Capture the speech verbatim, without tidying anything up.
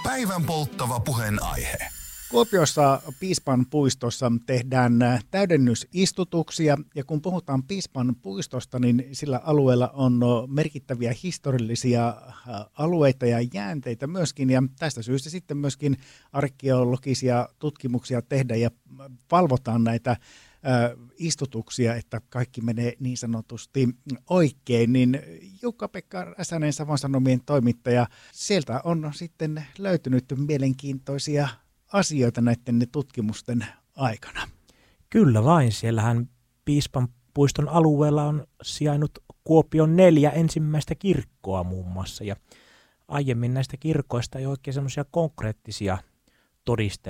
Päivän polttava puheenaihe. Kuopiossa Piispan puistossa tehdään täydennysistutuksia, ja kun puhutaan Piispan puistosta, niin sillä alueella on merkittäviä historiallisia alueita ja jäänteitä myöskin, ja tästä syystä sitten myöskin arkeologisia tutkimuksia tehdään ja valvotaan näitä istutuksia, että kaikki menee niin sanotusti oikein, niin Jukka-Pekka Räsänen, Savon Sanomien toimittaja, sieltä on sitten löytynyt mielenkiintoisia asioita näiden tutkimusten aikana. Kyllä vain, siellähän Piispan puiston alueella on sijainnut Kuopion neljä ensimmäistä kirkkoa muun muassa, ja aiemmin näistä kirkoista ei oikein semmoisia konkreettisia todisteita